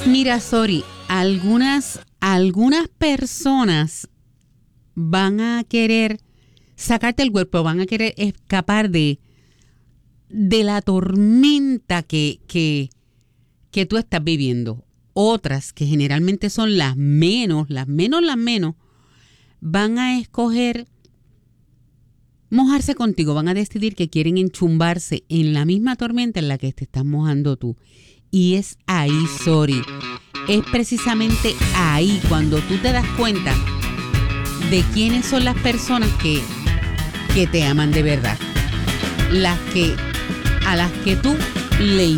Mira, Sori, algunas personas van a querer sacarte el cuerpo, van a querer escapar de la tormenta que tú estás viviendo. Otras, que generalmente son las menos, van a escoger mojarse contigo, van a decidir que quieren enchumbarse en la misma tormenta en la que te estás mojando tú. Y es ahí, Sori, es precisamente ahí cuando tú te das cuenta de quiénes son las personas que te aman de verdad. A las que tú le